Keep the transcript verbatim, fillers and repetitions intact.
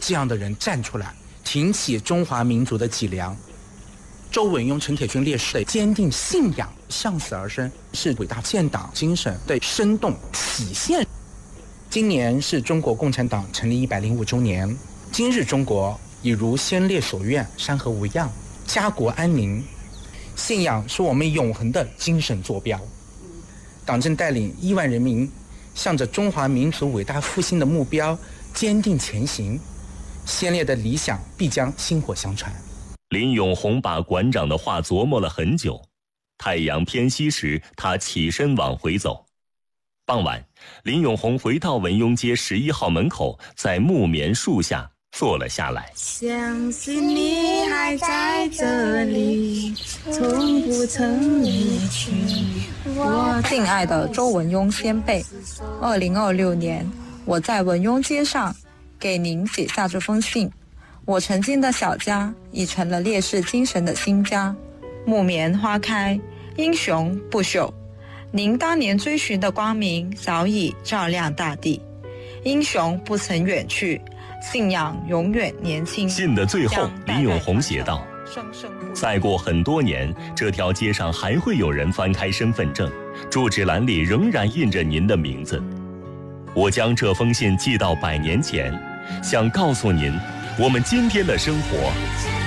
这样的人站出来，挺起中华民族的脊梁。周文雍、陈铁军烈士的坚定信仰，向死而生，是伟大建党精神的生动体现。今年是中国共产党成立一百零五周年，今日中国已如先烈所愿，山河无恙，家国安宁。信仰是我们永恒的精神坐标。党正带领亿万人民向着中华民族伟大复兴的目标坚定前行，先烈的理想必将薪火相传。 林永红把馆长的话琢磨了很久，太阳偏西时，他起身往回走。傍晚，林永红回到文庸街十一号门口，在木棉树下坐了下来。 相信你还在这里，从不曾离去。我敬爱的周文雍先辈，二零二六年，我在文庸街上给您写下这封信。我曾经的小家已成了烈士精神的新家，木棉花开，英雄不朽。您当年追寻的光明早已照亮大地，英雄不曾远去，信仰永远年轻。 信的最后，林永红写道：再过很多年，这条街上还会有人翻开身份证，住址栏里仍然印着您的名字。我将这封信寄到百年前，想告诉您，我们今天的生活